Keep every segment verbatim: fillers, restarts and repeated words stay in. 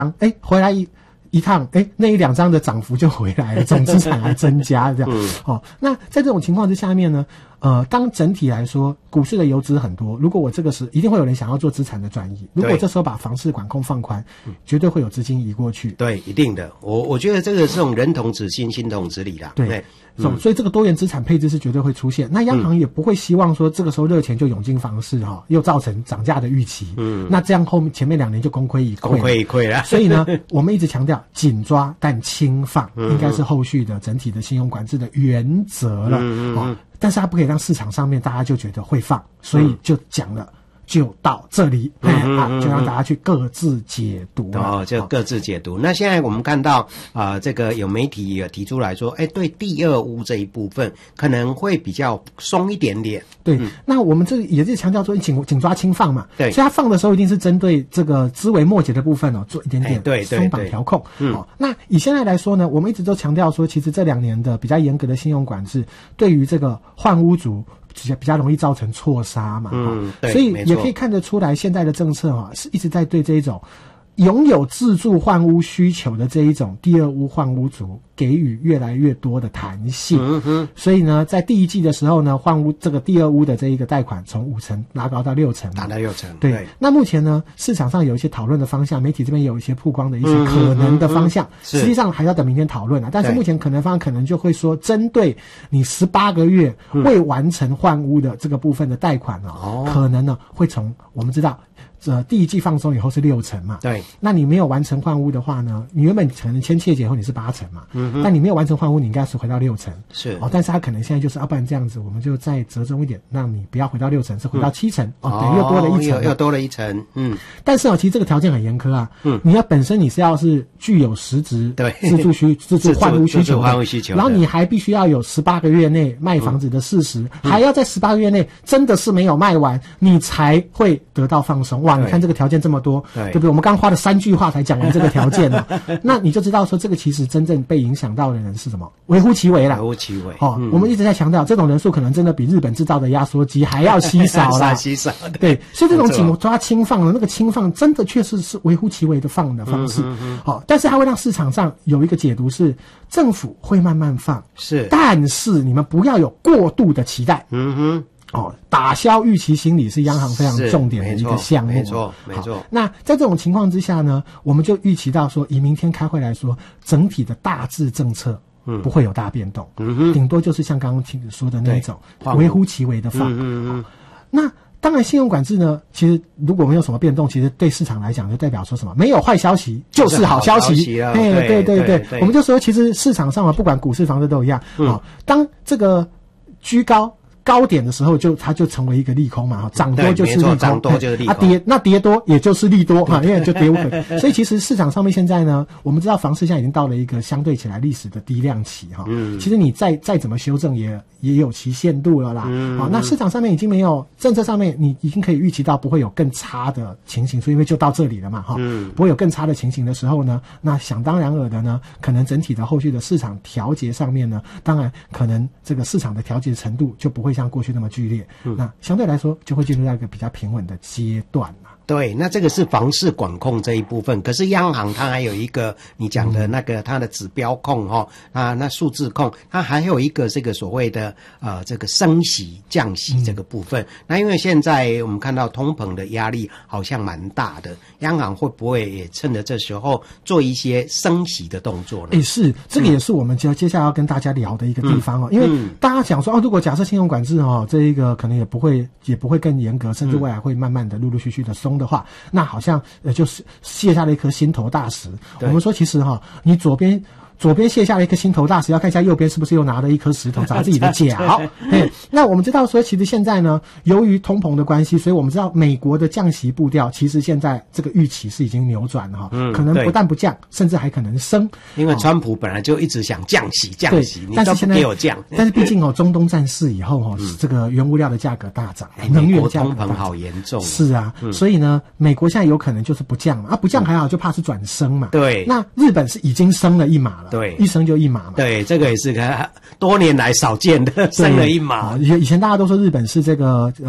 哎，回来一一趟，哎，那一两张的涨幅就回来了，总资产还增加这样。嗯、哦，那在这种情况之下面呢，呃，当整体来说，股市的游资很多，如果我这个时一定会有人想要做资产的转移，如果这时候把房市管控放宽，绝对会有资金移过去。 对，一定的。我我觉得这个是种人同此心，心同此理啦。 对。对嗯、所以这个多元资产配置是绝对会出现。那央行也不会希望说这个时候热钱就涌进房市哈，又造成涨价的预期。嗯，那这样后面前面两年就功亏一篑， 功亏一篑了。 所以呢，我们一直强调紧抓但轻放，应该是后续的整体的信用管制的原则了。嗯嗯哦，但是它不可以让市场上面大家就觉得会放，所以就讲了。就到这里，嗯嗯嗯啊，就让大家去各自解读哦，就各自解读。那现在我们看到啊、呃，这个有媒体也提出来说，哎，对第二屋这一部分可能会比较松一点点。 对，嗯、那我们这也是强调说紧紧抓轻放嘛， 对， 所以它放的时候一定是针对这个枝微末节的部分哦，做一点点对松绑调控。嗯、哦，那以现在来说呢，我们一直都强调说，其实这两年的比较严格的信用管制，对于这个换屋族。比较比较容易造成错杀嘛， 嗯，对， 所以也可以看得出来，现在的政策哈是一直在对这一种拥有自住换屋需求的这一种第二屋换屋族给予越来越多的弹性。嗯哼，所以呢，在第一季的时候呢，换屋这个第二屋的这一个贷款从五成拉高到六成， 达到六成。 对，对那目前呢，市场上有一些讨论的方向，媒体这边也有一些曝光的一些可能的方向，嗯嗯嗯、实际上还要等明天讨论啊。但是目前可能方向可能就会说，针对你十八个月未完成换屋的这个部分的贷款呢、哦，可能呢会从我们知道。呃，第一季放松以后是六成嘛？ 对。 那你没有完成换屋的话呢？你原本可能签切结后你是八成嘛？嗯哼。但你没有完成换屋，你应该是回到六成。 是。 哦，但是他可能现在就是，要、啊、不然这样子，我们就再折中一点，让你不要回到六成，是回到七成。嗯、哦，等于又多了一层、 哦，又多了一层。嗯。 但是哦，其实这个条件很严苛啊。嗯。你要本身你是要是具有实质对自住需自住换屋需求的， 换屋需求。 然后你还必须要有十八个月内卖房子的事实，嗯、还要在十八个月内真的是没有卖完，你才会得到放松。哇，你看这个条件这么。这么多，对对不对？我们刚花了三句话才讲完这个条件呢，那你就知道说，这个其实真正被影响到的人是什么？微乎其微啦， 微乎其微。 哦、嗯，我们一直在强调，这种人数可能真的比日本制造的压缩机还要稀少啦， 稀少。 对，所以这种紧抓轻放的那个轻放，真的确实是微乎其微的放的方式。好、嗯嗯哦，但是它会让市场上有一个解读是，政府会慢慢放， 是， 但是你们不要有过度的期待。嗯哼。哦，打消预期心理是央行非常重点的一个项目， 没错，没错。 那在这种情况之下呢，我们就预期到说，以明天开会来说，整体的大致政策不会有大变动，嗯哼，顶多就是像刚刚听说的那种微乎其微的放。嗯嗯嗯。那当然，信用管制呢，其实如果没有什么变动，其实对市场来讲，就代表说什么？没有坏消息就是好消息。哎，对对对，我们就说，其实市场上啊，不管股市、房子都一样啊、嗯。当这个居高。高点的时候就它就成为一个利空嘛，涨多就是利空， 涨多就是利空， 啊跌那跌多也就是利多哈，因为就跌无可。所以其实市场上面现在呢，我们知道房市现在已经到了一个相对起来历史的低量期哈。嗯，其实你再再怎么修正也也有其限度了啦。嗯，好，那市场上面已经没有政策上面，你已经可以预期到不会有更差的情形，所以因为就到这里了嘛哈。嗯，不会有更差的情形的时候呢，那想当然尔的呢，可能整体的后续的市场调节上面呢，当然可能这个市场的调节程度就不会像过去那么剧烈，嗯、那相对来说就会进入到一个比较平稳的阶段了。 对，那这个是房市管控这一部分，可是央行它还有一个你讲的那个它的指标控哈、哦、啊，那数字控，它还有一个这个所谓的呃这个升息降息这个部分。嗯、那因为现在我们看到通膨的压力好像蛮大的，央行会不会也趁着这时候做一些升息的动作呢？ 诶，是，这个也是我们接接下来要跟大家聊的一个地方哦，嗯、因为大家讲说哦，如果假设信用管制哦，这一个可能也不会也不会更严格，甚至未来会慢慢的陆陆续续的松的话，那好像呃就是卸下了一颗心头大石。我们说其实哈、哦，你左边左边卸下了一颗心头大石，要看一下右边是不是又拿了一颗石头砸自己的脚。那我们知道说，其实现在呢，由于通膨的关系，所以我们知道美国的降息步调，其实现在这个预期是已经扭转了哈、嗯，可能不但不降，甚至还可能升。 因为川普本来就一直想降息，降息，你都没有降。 但是毕竟哦，中东战事以后哦，嗯、这个原物料的价格大涨， 哎、 能源价格通膨好严重。 是啊、嗯，所以呢，美国现在有可能就是不降嘛，啊，不降还好，就怕是转升嘛。 对。 那日本是已经升了一码了。 对， 一升就一码嘛。 对，这个也是个多年来少见的升了一码。 以以前大家都说日本是这个呃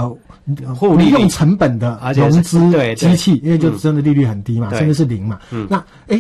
不用成本的融资机器，因为就真的利率很低嘛，甚至是零嘛。那哎，